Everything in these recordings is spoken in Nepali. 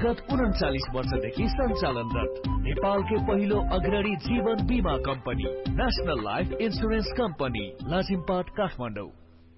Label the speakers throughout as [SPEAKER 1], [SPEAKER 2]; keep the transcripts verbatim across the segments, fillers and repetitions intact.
[SPEAKER 1] विगत उन्चालिस वर्षदेखि सञ्चालनरत नेपालकै पहिलो अग्रणी जीवन बीमा company national life insurance company Lazimpat Kathmandu.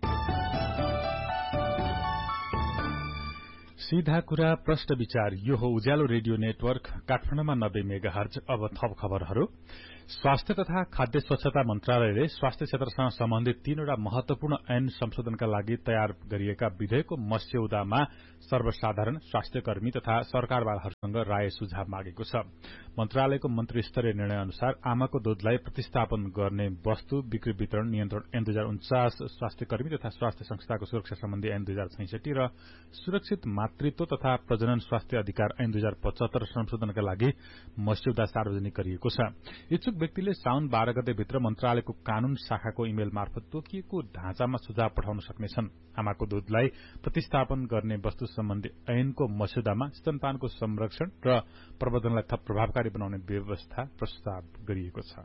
[SPEAKER 2] सीधा कुरा प्रश्न विचार, यो हो उज्यालो रेडियो नेटवर्क काठमाडौँमा नब्बे मेगाहर्ज। अब थप खबरहरू। स्वास्थ्य तथा खाद्य स्वच्छता मन्त्रालयले स्वास्थ्य क्षेत्रसँग सम्बन्धित तीनवटा महत्वपूर्ण ऐन संशोधनका लागि तयार गरिएका विधेयकको मस्यौदामा सर्वसाधारण, स्वास्थ्यकर्मी तथा सरकारवालाहरूसँग राय सुझाव मागेको छ। मन्त्रालयको मन्त्री स्तरीय निर्णय अनुसार आमाको दूधलाई प्रतिस्थापन गर्ने वस्तु बिक्री वितरण नियन्त्रण ऐन दुई हजार उन्चास, स्वास्थ्यकर्मी तथा स्वास्थ्य संस्थाको सुरक्षा सम्बन्धी ऐन दुई हजार छैसठी र सुरक्षित मातृत्व तथा प्रजनन स्वास्थ्य अधिकार ऐन दुई हजार पचहत्तर संशोधनका लागि मस्यौदा सार्वजनिक गरिएको छ। इच्छुक व्यक्तिले साउन बाह्र गते भित्र मन्त्रालयको कानून शाखाको इमेल मार्फत तोकिएको ढाँचामा सुझाव पठाउन सक्नेछन्। आमाको दूधलाई प्रतिस्थापन गर्ने वस्तु सम्बन्धी ऐनको मस्यौदामा स्तनपानको संरक्षण र प्रवर्धनलाई थप प्रभावकारी बनाउने व्यवस्था प्रस्ताव गरिएको छ।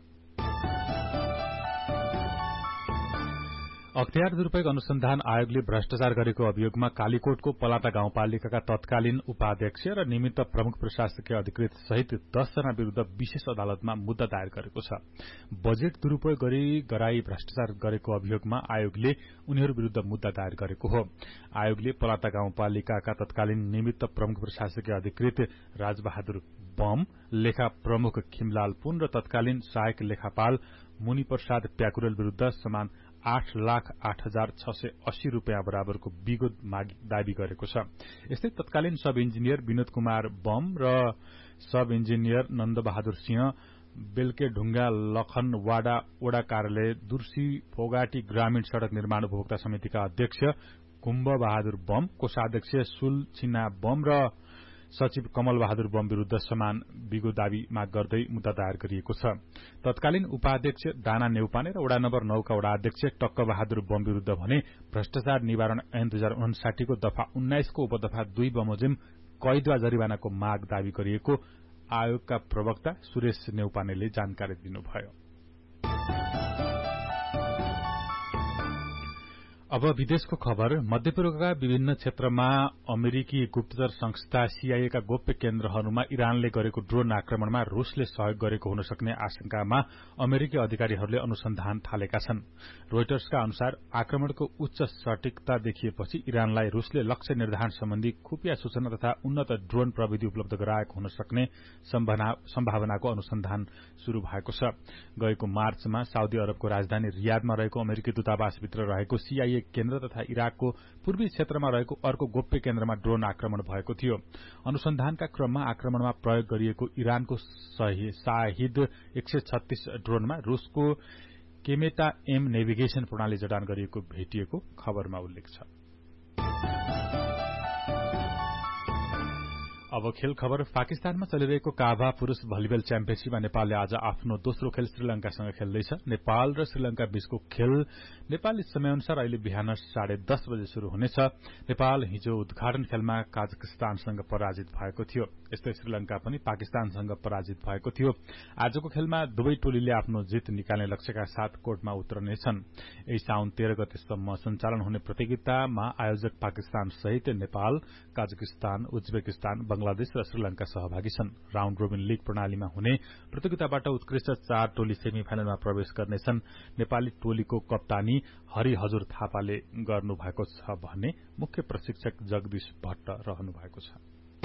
[SPEAKER 2] अख्तियार दुरूपयोग अनुसन्धान आयोगले भ्रष्टाचार गरेको अभियोगमा कालीकोटको पलाता गाउँपालिकाका तत्कालीन उपाध्यक्ष र निमित्त प्रमुख प्रशासकीय अधिकृत सहित दस जना विरूद्ध विशेष अदालतमा मुद्दा दायर गरेको छ। बजेट दुरूपयोग गरी गराई भ्रष्टाचार गरेको अभियोगमा आयोगले उनीहरू विरूद्ध मुद्दा दायर गरेको हो। आयोगले पलाता गाउँपालिकाका तत्कालीन निमित्त प्रमुख प्रशासकीय अधिकृत राजबहादुर बम, लेखा प्रमुख खिमलाल पुन र तत्कालीन सहायक लेखापाल मुनि प्रसाद प्याकुरेल विरूद्ध समान आठ लाख आठ हजार छ सय अस्सी रूपियाँ बराबरको विगत दावी गरेको छ। यस्तै तत्कालीन सब इन्जिनियर विनोद कुमार बम र सब इन्जिनियर नन्दबहादुर सिंह बेलके ढुंगा लखनवाडा वडा कार्यालय दुर्सी फोगाटी ग्रामीण सड़क निर्माण उपभोक्ता समितिका अध्यक्ष कुम्भ बहादुर बम, कोषाध्यक्ष सुल छिना बम र सचिव कमल बहादुर बम विरूद्ध समान बिगो दावी माग गर्दै मुद्दा दायर गरिएको छ। तत्कालीन उपाध्यक्ष दाना नेउपाने र वडा नम्बर नौका वडा अध्यक्ष टक्क बहादुर बम विरूद्ध भने भ्रष्टाचार निवारण ऐन दुई हजार उन्साठी को दफा उन्नाइस को उपदफा दुई बमोजिम कैद वा जरिवानाको माग दावी गरिएको आयोगका प्रवक्ता सुरेश नेउपानेले जानकारी दिनुभयो। अब विदेशको खबर। मध्यपूर्वका विभिन्न क्षेत्रमा अमेरिकी गुप्तचर संस्था सीआईए का गोप्य केन्द्रहरूमा इरानले गरेको ड्रोन आक्रमणमा रूसले सहयोग गरेको हुन सक्ने आशंकामा अमेरिकी अधिकारीहरूले अनुसन्धान थालेका छन्। रोइटर्सका अनुसार आक्रमणको उच्च सटीकता देखिएपछि इरानलाई रूसले लक्ष्य निर्धारण सम्बन्धी खुफिया सूचना तथा उन्नत ड्रोन प्रविधि उपलब्ध गराएको हुन सक्ने सम्भावनाको अनुसन्धान शुरू भएको छ। गएको मार्चमा साउदी अरबको राजधानी रियादमा रहेको अमेरिकी दूतावासभित्र रहेको सीआईए केन्द्र तथा इराकको पूर्वी क्षेत्रमा रहेको अर्को गोप्य केन्द्रमा ड्रोन आक्रमण भएको थियो। अनुसन्धानका क्रममा आक्रमणमा प्रयोग गरिएको इरानको शाहिद एक सय छत्तीस ड्रोनमा रूसको केमेटा एम नेभिगेशन प्रणाली जडान गरिएको भेटिएको खबरमा उल्लेख छ। अब खेल खबर। पाकिस्तानमा चलिरहेको काभा पुरूष भलिबल च्याम्पियनशीपमा नेपालले आज आफ्नो दोस्रो खेल श्रीलंकासँग खेल्दैछ। नेपाल र श्रीलंका बीचको खेल नेपाली समयअनुसार अहिले बिहान साढे दस बजे शुरू हुनेछ। नेपाल हिजो उद्घाटन खेलमा काजाकिस्तानसँग पराजित भएको थियो। यस्तै श्रीलंका पनि पाकिस्तानसँग पराजित भएको थियो। आजको खेलमा दुवै टोलीले आफ्नो जित निकाल्ने लक्ष्यका साथ कोर्टमा उत्रनेछन्। यही साउन तेह्र गतेसम्म सञ्चालन हुने प्रतियोगितामा आयोजक पाकिस्तान सहित नेपाल, काजाकिस्तान, उज्बेकिस्तान, बंगलादेश र श्रीलंका सहभागी छन्। राउण्ड रोबिन लीग प्रणालीमा हुने प्रतियोगिताबाट उत्कृष्ट चार टोली सेमी फाइनलमा प्रवेश गर्नेछन्। नेपाली टोलीको कप्तानी हरि हजुर थापाले गर्नुभएको छ भने मुख्य प्रशिक्षक जगदीश भट्ट रहनु भएको छ।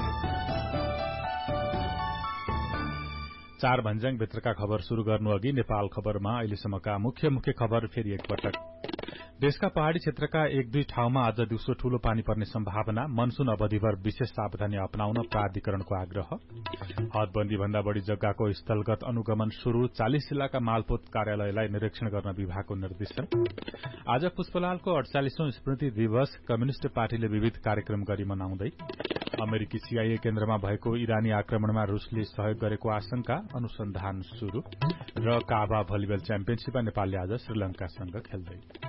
[SPEAKER 2] चार भन्ज्याङ भित्रका खबर शुरू गर्नु अघि नेपाल खबरमा अहिलेसम्मका मुख्य मुख्य खबर फेरि एकपटक। देशका पहाड़ी क्षेत्रका एक दुई ठाउँमा आज दिउँसो ठूलो पानी पर्ने सम्भावना, मनसून अवधिभर विशेष सावधानी अपनाउन प्राधिकरणको आग्रह। हदबन्दी भन्दा बढ़ी जग्गाको स्थलगत अनुगमन शुरू, चालिस जिल्लाका मालपोत कार्यालयलाई निरीक्षण गर्न विभागको निर्देशन। आज पुष्पलालको अडचालिसौं स्मृति दिवस, कम्युनिष्ट पार्टीले विविध कार्यक्रम गरी मनाउँदै। अमेरिकी सीआईए केन्द्रमा भएको इरानी आक्रमणमा रूसले सहयोग गरेको आशंका, अनुसन्धान शुरू। र काभा भलिबल च्याम्पियनशीपमा नेपालले आज श्रीलंकासँग खेल्दै।